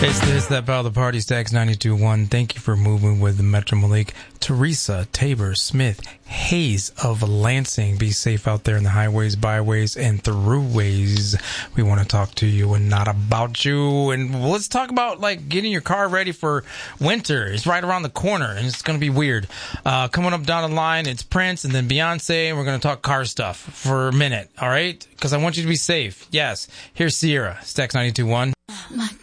It's that Battle of the Party, Stacks 92.1. Thank you for moving with Metro Malik. Teresa, Tabor, Smith, Hayes of Lansing. Be safe out there in the highways, byways, and throughways. We want to talk to you and not about you. And let's talk about, like, getting your car ready for winter. It's right around the corner, and it's going to be weird. Coming up down the line, it's Prince and then Beyonce, and we're going to talk car stuff for a minute, all right? Because I want you to be safe. Yes. Here's Sierra, Stacks 92.1.